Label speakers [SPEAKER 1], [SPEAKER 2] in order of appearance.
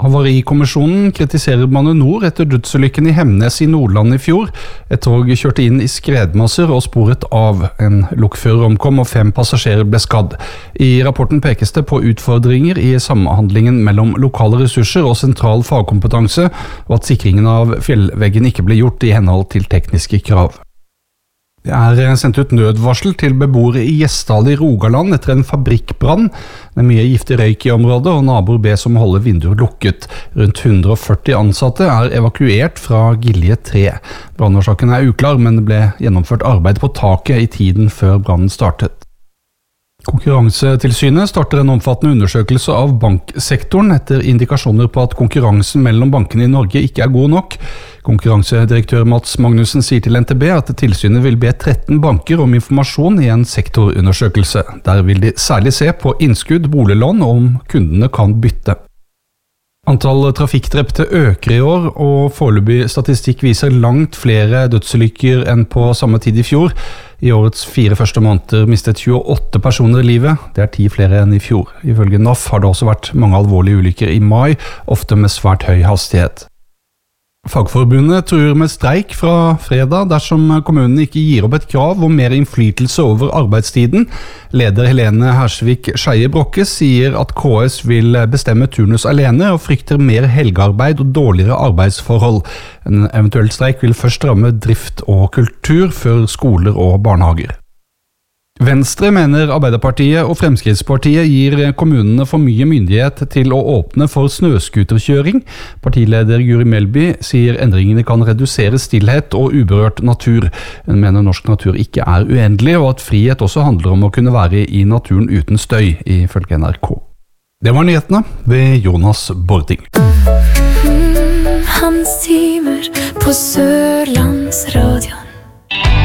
[SPEAKER 1] Havarikommisjonen kritiserer Bane NOR etter dødsulykken i Hemnes i Nordland i fjor. Et tog kjørte inn i skredmasser og sporet av. En lokfører omkom og 5 passasjerer ble skadd. I rapporten pekes det på utfordringer i samhandlingen mellom lokale ressurser og sentral fagkompetanse, og at sikringen av fjellveggen ikke ble gjort i henhold til tekniske krav. Det er sendt ut nødvarsel til beboere i Gjesdal i Rogaland etter en fabrikkbrann. Det er mye giftig røyk i området, og naboer bes om å holde vinduer lukket. Rundt 140 ansatte er evakuert fra Gilje 3. Brannårsaken er uklar, men det ble gjennomført arbeid på taket i tiden før brannen startet. Konkurransetilsynet starter en omfattende undersøkelse av banksektoren etter indikasjoner på at konkurransen mellom bankene i Norge ikke er god nok. Konkurransedirektør Mats Magnussen sier til NTB at tilsynet vil be 13 banker om informasjon i en sektorundersøkelse. Der vil de særlig se på innskudd, boliglån og om kundene kan bytte. Antall trafikkdrepte øker i år, og foreløpig statistikk viser langt flere dødsulykker enn på samme tid i fjor. I årets 4 første måneder mistet 28 personer livet. Det er 10 flere enn i fjor. Ifølge NAF har det også vært mange alvorlige ulykker i mai, ofte med svært høy hastighet. Fagforbundet truer med streik fra fredag dersom kommunen ikke gir opp et krav om mer innflytelse over arbeidstiden. Leder Helene Hersvik Skeie Brokke sier at KS vil bestemme turnus alene og frykter mer helgearbeid og dårligere arbeidsforhold. En eventuell streik vil først ramme drift og kultur før skoler og barnehager. Venstre mener Arbeiderpartiet og Fremskrittspartiet gir kommunene for mye myndighet til å åpne for snøskuterkjøring. Partileder Guri Melby sier endringene kan redusere stillhet og uberørt natur. Hun mener norsk natur ikke er uendelig, og at frihet også handler om å kunne være i naturen uten støy, ifølge NRK. Det var nyhetene ved Jonas Bording.
[SPEAKER 2] Hans timer på Sørlandsradion.